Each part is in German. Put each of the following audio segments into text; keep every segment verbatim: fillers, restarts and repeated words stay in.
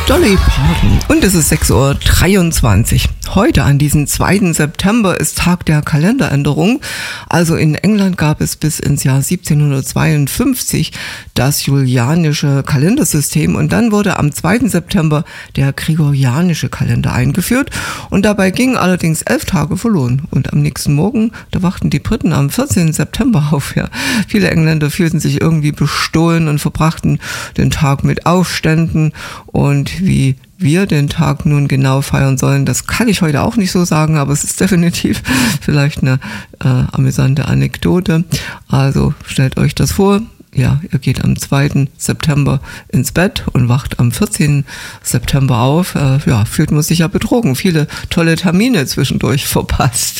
Dolly Parton und es ist sechs Uhr dreiundzwanzig. Heute an diesem zweiten September ist Tag der Kalenderänderung. Also in England gab es bis ins Jahr siebzehnhundertzweiundfünfzig das julianische Kalendersystem und dann wurde am zweiten September der gregorianische Kalender eingeführt und dabei gingen allerdings elf Tage verloren. Und am nächsten Morgen, da wachten die Briten am vierzehnten September auf. Ja. Viele Engländer fühlten sich irgendwie bestohlen und verbrachten den Tag mit Aufständen und wie wir den Tag nun genau feiern sollen, das kann ich heute auch nicht so sagen, aber es ist definitiv vielleicht eine äh, amüsante Anekdote. Also stellt euch das vor, ja, ihr geht am zweiten September ins Bett und wacht am vierzehnten September auf. Äh, ja, fühlt man sich ja betrogen. Viele tolle Termine zwischendurch verpasst.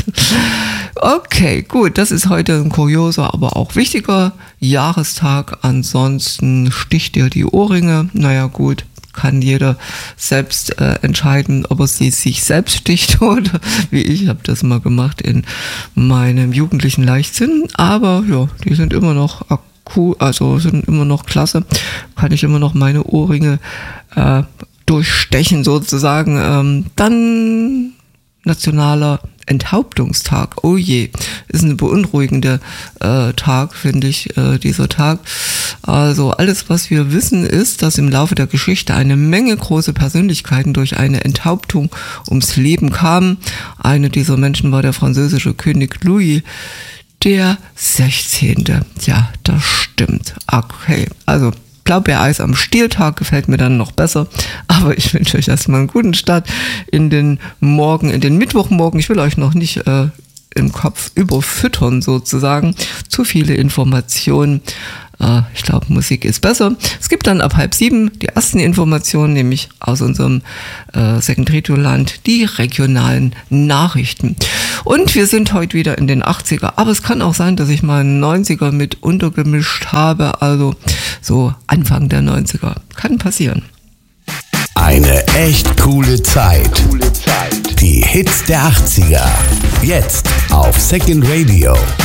Okay, gut, das ist heute ein kurioser, aber auch wichtiger Jahrestag. Ansonsten sticht ihr die Ohrringe. Naja, gut. Kann jeder selbst äh, entscheiden, ob er sie sich selbst sticht oder wie ich habe das mal gemacht in meinem jugendlichen Leichtsinn. Aber ja, die sind immer noch akku, also sind immer noch klasse. Kann ich immer noch meine Ohrringe äh, durchstechen sozusagen. Ähm, dann nationaler Enthauptungstag. Oh je, ist ein beunruhigender äh, Tag, finde ich, äh, dieser Tag. Also alles, was wir wissen, ist, dass im Laufe der Geschichte eine Menge große Persönlichkeiten durch eine Enthauptung ums Leben kamen. Eine dieser Menschen war der französische König Louis der Sechzehnte. Ja, das stimmt. Okay, also Blaubeereis am Stieltag gefällt mir dann noch besser, aber ich wünsche euch erstmal einen guten Start in den Morgen, in den Mittwochmorgen. Ich will euch noch nicht äh, im Kopf überfüttern sozusagen, zu viele Informationen. Äh, ich glaube, Musik ist besser. Es gibt dann ab halb sieben die ersten Informationen, nämlich aus unserem äh, Second-Radio-Land, die regionalen Nachrichten. Und wir sind heute wieder in den achtziger, aber es kann auch sein, dass ich mal einen neunziger mit untergemischt habe, also so Anfang der neunziger. Kann passieren. Eine echt coole Zeit. Die Hits der achtziger. Jetzt auf Second Radio.